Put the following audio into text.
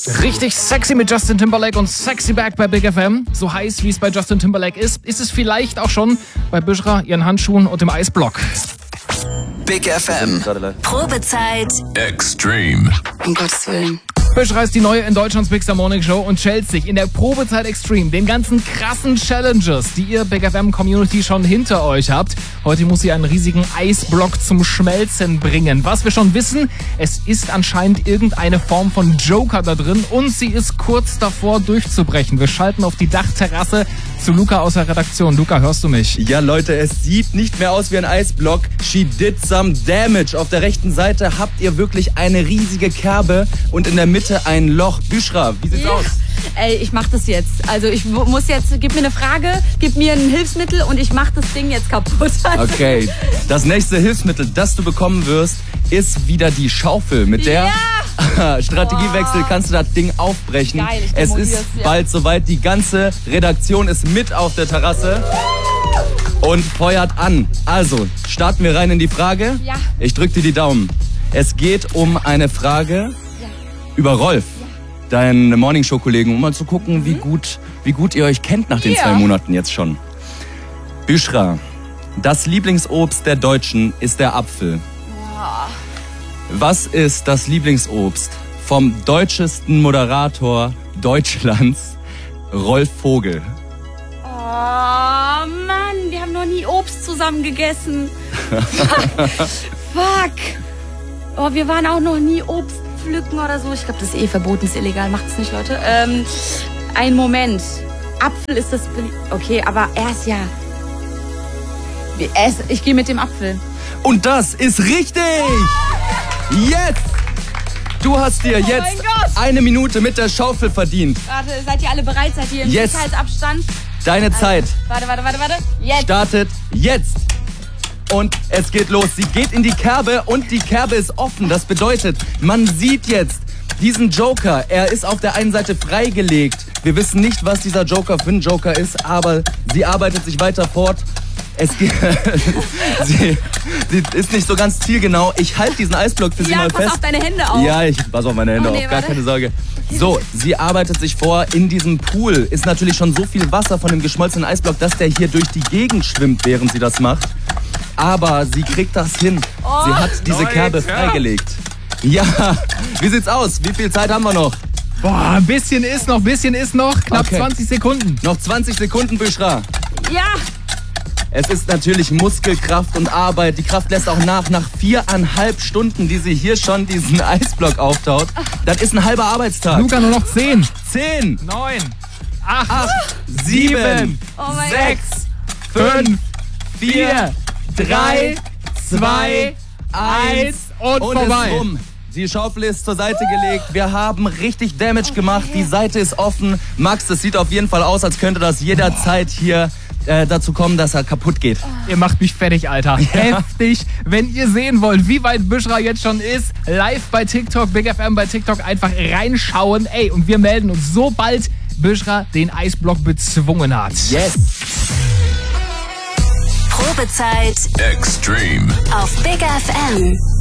Richtig sexy mit Justin Timberlake und Sexy Back bei Big FM. So heiß, wie es bei Justin Timberlake ist es vielleicht auch schon bei Bushra, ihren Handschuhen und dem Eisblock. Big FM. Probezeit Extreme. Um Gottes Willen. Bushra ist die neue in Deutschlands Big Star Morning Show und stellt sich in der Probezeit Extreme den ganzen krassen Challenges, die ihr Big FM Community schon hinter euch habt. Heute muss sie einen riesigen Eisblock zum Schmelzen bringen. Was wir schon wissen, es ist anscheinend irgendeine Form von Joker da drin und sie ist kurz davor durchzubrechen. Wir schalten auf die Dachterrasse zu Luca aus der Redaktion. Luca, hörst du mich? Ja, Leute, es sieht nicht mehr aus wie ein Eisblock. She did some damage. Auf der rechten Seite habt ihr wirklich eine riesige Kerbe und in der Mitte ein Loch. Bushra, wie sieht's aus? Ey, ich mach das jetzt. Also ich muss jetzt, gib mir eine Frage, gib mir ein Hilfsmittel und ich mach das Ding jetzt kaputt. Okay, das nächste Hilfsmittel, das du bekommen wirst, ist wieder die Schaufel. Mit der Strategiewechsel kannst du das Ding aufbrechen. Geil, ich es demolier's, ist bald soweit. Die ganze Redaktion ist mit auf der Terrasse und feuert an. Also, starten wir rein in die Frage. Ja. Ich drück dir die Daumen. Es geht um eine Frage über Rolf, deinen Morningshow-Kollegen, um mal zu gucken, wie gut ihr euch kennt nach den 2 Monaten jetzt schon. Bushra, das Lieblingsobst der Deutschen ist der Apfel. Was ist das Lieblingsobst vom deutschesten Moderator Deutschlands, Rolf Vogel? Oh Mann, wir haben noch nie Obst zusammen gegessen. Fuck. Oh, wir waren auch noch nie Obst pflücken oder so. Ich glaube, das ist verboten, ist illegal. Macht's nicht, Leute. Ein Moment. Apfel ist das... Okay, aber er ist ja... Ich gehe mit dem Apfel. Und das ist richtig! Jetzt! Du hast dir jetzt mein Gott! 1 Minute mit der Schaufel verdient. Warte, seid ihr alle bereit? Seid ihr im Yes. Sicherheitsabstand? Deine Zeit Warte. Jetzt! startet jetzt. Und es geht los. Sie geht in die Kerbe und die Kerbe ist offen. Das bedeutet, man sieht jetzt diesen Joker. Er ist auf der einen Seite freigelegt. Wir wissen nicht, was dieser Joker für ein Joker ist, aber sie arbeitet sich weiter fort. Sie ist nicht so ganz zielgenau. Ich halte diesen Eisblock für sie mal pass fest. auf deine Hände auf. Ja, ich passe auf meine Hände Oh, nee, auf. Gar warte. keine Sorge. So, sie arbeitet sich vor. In diesem Pool ist natürlich schon so viel Wasser von dem geschmolzenen Eisblock, dass der hier durch die Gegend schwimmt, während sie das macht. Aber sie kriegt das hin. Sie hat diese Kerbe freigelegt. Ja, wie sieht's aus? Wie viel Zeit haben wir noch? Boah, ein bisschen ist noch. Knapp Okay. 20 Sekunden. Noch 20 Sekunden, Bushra. Ja! Es ist natürlich Muskelkraft und Arbeit. Die Kraft lässt auch nach 4,5 Stunden, die sie hier schon diesen Eisblock auftaut. Das ist ein halber Arbeitstag. Luca, nur noch 10, 10, 9, 8, 7, Oh mein 6, 5, 4, 3, 2, 1 und vorbei. ist rum. Die Schaufel ist zur Seite gelegt. Wir haben richtig Damage gemacht. Die Seite ist offen. Max, es sieht auf jeden Fall aus, als könnte das jederzeit hier dazu kommen, dass er kaputt geht. Ihr macht mich fertig, Alter. Heftig. Wenn ihr sehen wollt, wie weit Bushra jetzt schon ist, live bei TikTok, Big FM bei TikTok, einfach reinschauen. Ey, und wir melden uns, sobald Bushra den Eisblock bezwungen hat. Yes! Probezeit Extreme. auf Big FM.